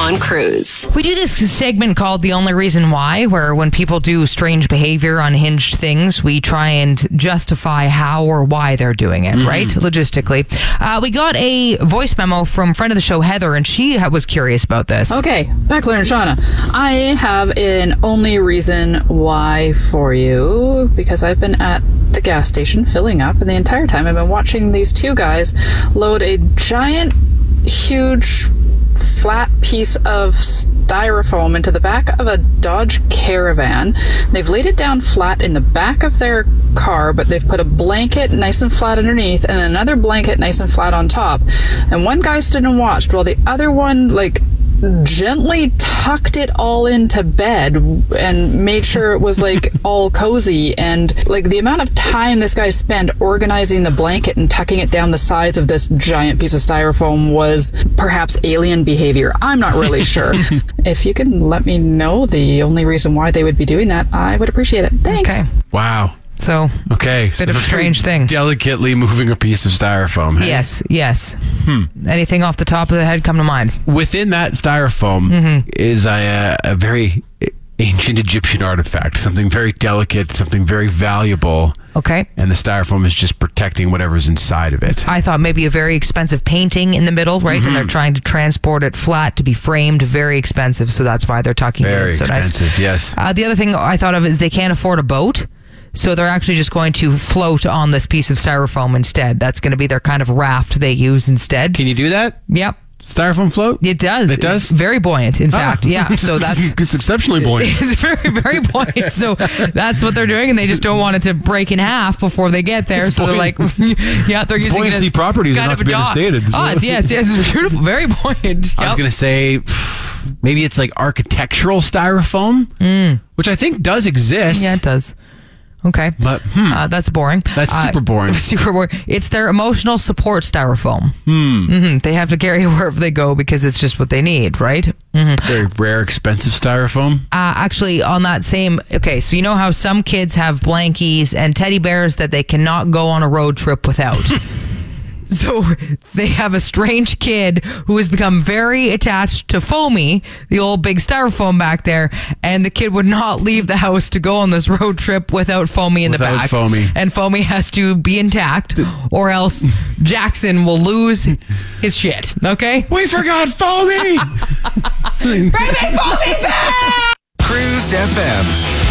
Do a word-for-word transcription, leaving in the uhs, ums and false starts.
on Cruise. We do this segment called The Only Reason Why, where when people do strange behavior, unhinged things, we try and justify how or why they're doing it, mm. right? Logistically. Uh, we got a voice memo from friend of the show, Heather, and she was curious about this. Okay, Beckler and Shauna, I have an only reason why for you, because I've been at the gas station filling up, and the entire time I've been watching these two guys load a giant, huge, flat piece of styrofoam into the back of a Dodge Caravan. They've laid it down flat in the back of their car, but they've put a blanket nice and flat underneath and another blanket nice and flat on top. And one guy stood and watched while the other one, like, gently tucked it all into bed and made sure it was like all cozy. And like the amount of time this guy spent organizing the blanket and tucking it down the sides of this giant piece of styrofoam was perhaps alien behavior. I'm not really sure. If you can let me know the only reason why they would be doing that, I would appreciate it. Thanks. Okay. Wow. So, okay, bit so of a strange thing. Delicately moving a piece of styrofoam. Hey? Yes, yes. Hmm. Anything off the top of the head come to mind? Within that styrofoam mm-hmm. is a, a very ancient Egyptian artifact, something very delicate, something very valuable. Okay. And the styrofoam is just protecting whatever's inside of it. I thought maybe a very expensive painting in the middle, right? Mm-hmm. And they're trying to transport it flat to be framed. Very expensive, so that's why they're tucking very it in. So expensive, nice. Yes. Uh, the other thing I thought of is they can't afford a boat. So they're actually just going to float on this piece of styrofoam instead. That's going to be their kind of raft they use instead. Can you do that? Yep. Styrofoam float? It does. It does? It's very buoyant, in oh. fact. Yeah. So that's it's exceptionally buoyant. It's very, very buoyant. So that's what they're doing, and they just don't want it to break in half before they get there. It's so buoyant. they're like, yeah, they're it's using buoyancy it as properties kind are not of to be dock. understated. Oh, it's, yes, yes, it's beautiful, very buoyant. Yep. I was going to say maybe it's like architectural styrofoam, mm. which I think does exist. Yeah, it does. Okay. But hmm, uh, that's boring. That's super boring. Uh, super boring. It's their emotional support styrofoam. Hmm. Mm-hmm. They have to carry it wherever they go because it's just what they need, right? Mm-hmm. Very rare, expensive styrofoam. Uh, actually, on that same... Okay, so you know how some kids have blankies and teddy bears that they cannot go on a road trip without? So they have a strange kid who has become very attached to Foamy, the old big styrofoam back there, and the kid would not leave the house to go on this road trip without Foamy in without the back. Foamy. And Foamy has to be intact, or else Jackson will lose his shit. Okay? We forgot Foamy! Bring me Foamy back! Cruise F M.